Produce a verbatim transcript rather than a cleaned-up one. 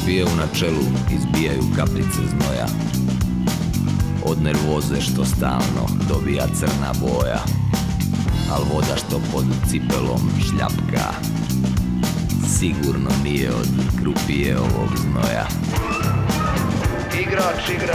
krupije u načelu izbijaju kapljice znoja. Od nervoze što stalno dobija crna boja, al voda što pod cipelom šljapka sigurno nije od krupije ovog znoja. Igrač igra